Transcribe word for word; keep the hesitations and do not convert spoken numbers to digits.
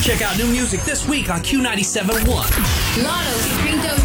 Check out new music this week on Q ninety-seven point one. Lotto featuring Doja